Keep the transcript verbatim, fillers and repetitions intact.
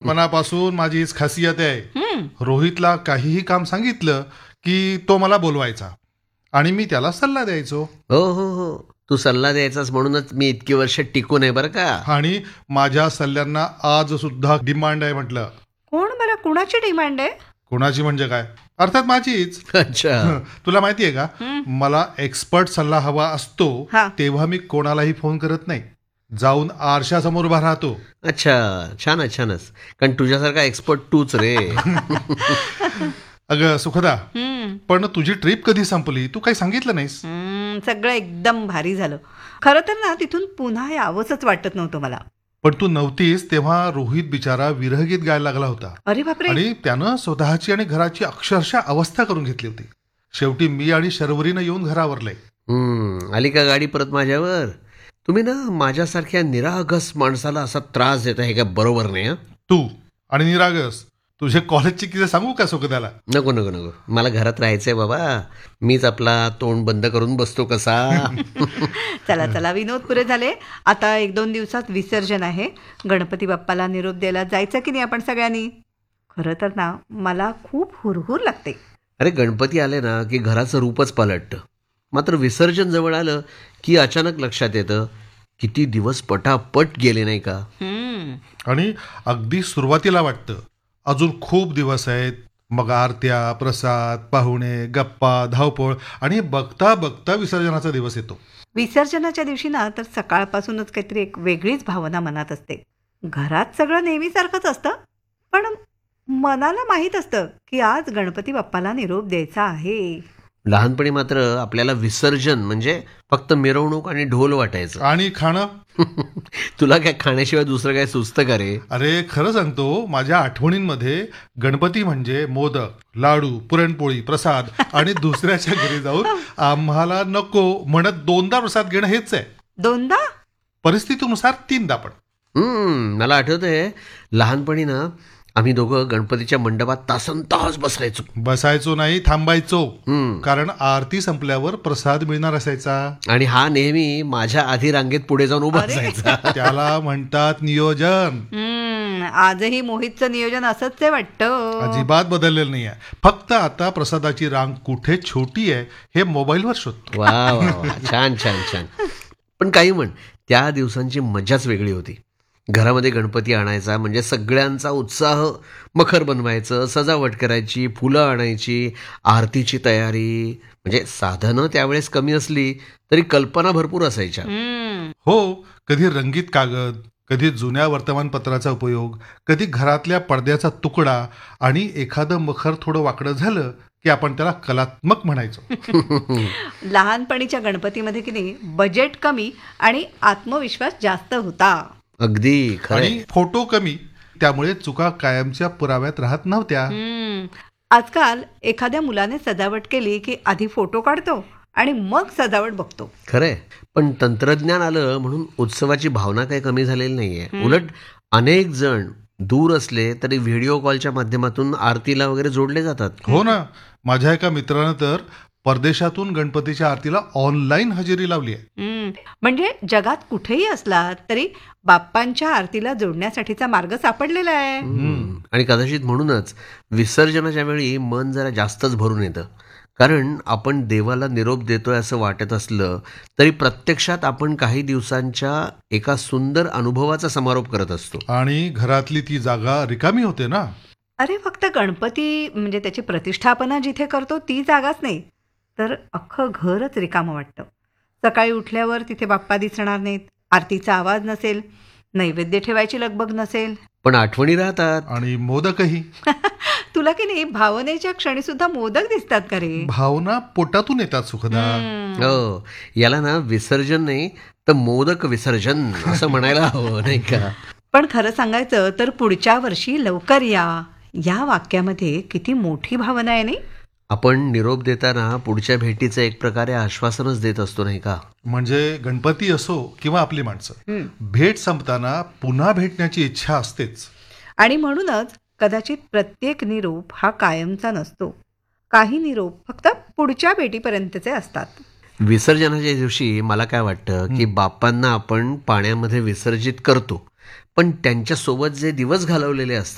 लहानपणापासून माझी हीच खासियत आहे. हम्म. रोहितला काहीही काम सांगितलं की तो मला बोलवायचा आणि मी त्याला सल्ला द्यायचो. हो हो हो तू सल्ला द्यायचास म्हणूनच मी इतकी वर्ष टिकून आहे बरं का. आणि माझ्या सल्ल्यांना आज सुद्धा डिमांड आहे म्हटलं. कोण बरं, कुणाची डिमांड आहे? कोणाची म्हणजे काय, अर्थात माझीच. अच्छा. तुला माहितीये का, मला एक्सपर्ट सल्ला हवा असतो हा. तेव्हा मी कोणालाही फोन करत नाही, जाऊन आरशासमोर उभा राहतो. अच्छा छानच छानच, कारण तुझ्यासारखा एक्सपर्ट तूच रे. अगं सुखदा, हम्म. पण तुझी ट्रिप कधी संपली, तू काही सांगितलं नाहीस. हम्म, सगळं एकदम भारी झालं. खरं तर ना तिथून पुन्हा यावंच वाटत नव्हतं मला. पण तू नव्हतीस तेव्हा रोहित बिचारा विरहगीत गायला लागला होता. अरे बापरे. आणि त्यानं स्वतःची आणि घराची अक्षरशः अवस्था करून घेतली होती. शेवटी मी आणि शर्वरीनं येऊन घरावरले. हम्म आली का गाडी परत माझ्यावर? तुम्ही ना माझ्यासारख्या निरागस माणसाला असा त्रास देत आहे का, बरोबर नाही. हं? तू आणि निरागस, तुझे कॉलेजचे किस्से सांगू का सुखदाला? नको नको नको, मला घरात राहायचंय बाबा. मीच आपला तोंड बंद करून बसतो कसा. चला चला, विनोद पुरे झाले. आता एक दोन दिवसात विसर्जन आहे. गणपती बाप्पाला निरोप द्यायला जायचं की नाही आपण सगळ्यांनी? खरं तर ना मला खूप हुरहुर लागते. अरे गणपती आले ना की घराचं रूपच पालटतं. मात्र विसर्जन जवळ आलं की अचानक लक्षात येतं किती दिवस पटापट गेले नाही का. हम्म. आणि अगदी सुरुवातीला वाटतं अजून खूप दिवस आहेत, मग आरत्या, प्रसाद, पाहुणे, गप्पा, धावपळ आणि बघता बघता विसर्जनाचा दिवस येतो. विसर्जनाच्या दिवशी ना तर सकाळपासूनच काहीतरी एक वेगळीच भावना मनात असते. घरात सगळं नेहमीसारखंच असतं, पण मनाला माहीत असतं की आज गणपती बाप्पाला निरोप द्यायचा आहे. लहानपणी मात्र आपल्याला विसर्जन म्हणजे फक्त मिरवणूक आणि ढोल वाटायचं. आणि खाणं, तुला काय खाण्याशिवाय दुसरं काय सुचतं का रे? अरे खरं सांगतो, माझ्या आठवणींमध्ये गणपती म्हणजे मोदक, लाडू, पुरणपोळी, प्रसाद आणि दुसऱ्याच्या घरी जाऊन आम्हाला नको म्हणत दोनदा प्रसाद घेणं हेच आहे. दोनदा? परिस्थितीनुसार तीनदा पण. हम्म मला आठवतंय लहानपणी ना आम्ही दोघं गणपतीच्या मंडपात तासन तास बसायचो. बसायचो नाही, थांबायचो. हम्म कारण आरती संपल्यावर प्रसाद मिळणार असायचा. आणि हा नेहमी माझ्या आधी रांगेत पुढे जाऊन उभा अरे. असायचा. त्याला म्हणतात नियोजन. हम्म, आजही मोहितचं नियोजन असंच आहे वाटतं. अजिबात बदललेलं नाहीये. फक्त आता प्रसादाची रांग कुठे छोटी आहे हे मोबाईलवर शोधतो. वा वा वा छान छान छान. पण काही म्हण, त्या दिवसांची मजाच वेगळी होती. घरामध्ये गणपती आणायचा म्हणजे सगळ्यांचा उत्साह. मखर बनवायचं, सजावट करायची, फुलं आणायची, आरतीची तयारी. म्हणजे साधनं त्यावेळेस कमी असली तरी कल्पना भरपूर असायच्या. हम्म. हो, कधी रंगीत कागद, कधी जुन्या वर्तमानपत्राचा उपयोग, कधी घरातल्या पडद्याचा तुकडा आणि एखादं मखर थोडं वाकडं झालं की आपण त्याला कलात्मक म्हणायचो. लहानपणीच्या गणपतीमध्ये की नाही बजेट कमी आणि आत्मविश्वास जास्त होता. अगदी खरं. आणि फोटो कमी, त्यामुळे चुका कायमच्या पुराव्यात राहत नव्हत्या. हम्म. आजकाल एखाद्या मुलाने सजावट केली की आधी फोटो काढतो आणि मग सजावट बघतो. खरंय, पण तंत्रज्ञान आलं म्हणून उत्सवाची भावना काही कमी झालेली नाहीये. उलट अनेक जण दूर असले तरी व्हिडिओ कॉलच्या माध्यमातून आरतीला वगैरे जोडले जातात. हो ना, माझ्या एका मित्रानं तर परदेशातून गणपतीच्या आरतीला ऑनलाईन हजेरी लावली आहे. हम्म. म्हणजे जगात कुठेही असला तरी बाप्पांच्या आरतीला जोडण्यासाठीचा मार्ग सापडलेला आहे. आणि कदाचित म्हणूनच विसर्जनाच्या वेळी मन जरा जास्तच भरून येतं. कारण आपण देवाला निरोप देतोय असं वाटत असलं तरी प्रत्यक्षात आपण काही दिवसांच्या एका सुंदर अनुभवाचा समारोप करत असतो. आणि घरातली ती जागा रिकामी होते ना. अरे फक्त गणपती म्हणजे त्याची प्रतिष्ठापना जिथे करतो ती जागाच नाही, तर अख्खं घरच रिकामं वाटतं. सकाळी उठल्यावर तिथे बाप्पा दिसणार नाहीत, आरतीचा आवाज नसेल, नैवेद्य ठेवायची लगबग नसेल, पण आठवणी राहतात. आणि मोदकही. तुला की नाही भावनेच्या क्षणी सुद्धा मोदक दिसतात का रे? भावना पोटातून येतात सुखदा. हो, याला ना विसर्जन नाही तर मोदक विसर्जन असं म्हणायला हवं नाही का. पण खरं सांगायचं तर पुढच्या वर्षी लवकर या, या वाक्यामध्ये किती मोठी भावना आहे नाही. आपण निरोप देताना पुढच्या भेटीचं एक प्रकारे आश्वासनच देत असतो नाही का. म्हणजे गणपती असो किंवा आपली माणसं, भेट संपताना पुन्हा भेटण्याची इच्छा असतेच. आणि म्हणूनच कदाचित प्रत्येक निरोप हा कायमचा नसतो. काही निरोप फक्त पुढच्या भेटीपर्यंतचे असतात. विसर्जनाच्या दिवशी मला काय वाटतं की बाप्पांना आपण पाण्यामध्ये विसर्जित करतो, पण त्यांच्यासोबत जे दिवस घालवलेले असतात